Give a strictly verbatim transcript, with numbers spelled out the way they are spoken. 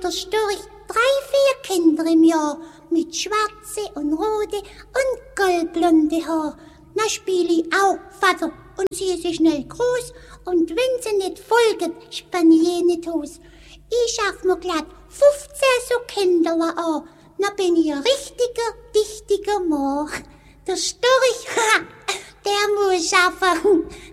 der Storch drei, vier Kinder im Jahr mit schwarze und rote und goldblonde Haar. Na spiel ich auch Vater und sie ist schnell groß und wenn sie nicht folgen, spann ich eh nicht aus. Ich schaff mir glatt fünfzehn so Kinderler an, na bin ich ein richtiger, dichtiger Mann. Der Storch, ha, der muss schaffen.